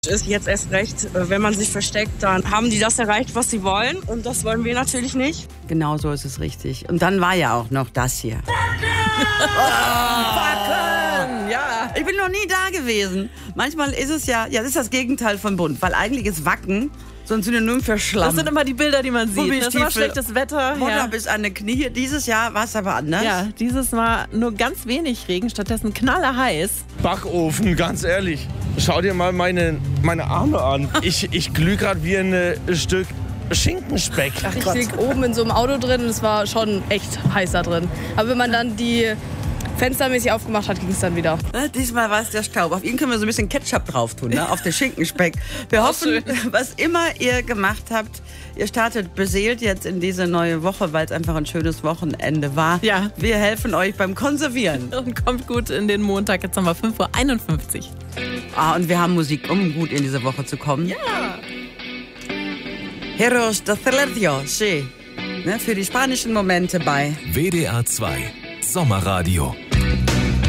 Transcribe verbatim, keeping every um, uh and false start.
Ist jetzt erst recht, wenn man sich versteckt, dann haben die das erreicht, was sie wollen. Und das wollen wir natürlich nicht. Genau so ist es richtig. Und dann war ja auch noch das hier. Wacken! Ja. Ich bin noch nie da gewesen. Manchmal ist es ja, ja, das ist das Gegenteil von bunt, weil eigentlich ist Wacken so ein Synonym für Schlamm. Das sind immer die Bilder, die man sieht. Das ist immer schlechtes Wetter. Mutter Ja. bis an die Knie. Dieses Jahr war es aber anders. Ja, dieses Mal nur ganz wenig Regen, stattdessen knallerheiß. Backofen, ganz ehrlich. Schau dir mal meine, meine Arme an. Ich, ich glühe gerade wie ein äh, Stück Schinkenspeck. Ach, ich lieg oben in so einem Auto drin und es war schon echt heiß da drin. Aber wenn man dann die fenstermäßig aufgemacht hat, ging es dann wieder. Na, diesmal war es der Staub. Auf ihn können wir so ein bisschen Ketchup drauf tun, ne? Auf den Schinkenspeck. Wir hoffen, was immer ihr gemacht habt, ihr startet beseelt jetzt in diese neue Woche, weil es einfach ein schönes Wochenende war. Ja. Wir helfen euch beim Konservieren. Und kommt gut in den Montag. Jetzt haben wir fünf Uhr einundfünfzig. Ah, und wir haben Musik, um gut in diese Woche zu kommen. Ja. Heroes de Celestio, sí. Ne, für die spanischen Momente bei W D R zwei Sommerradio.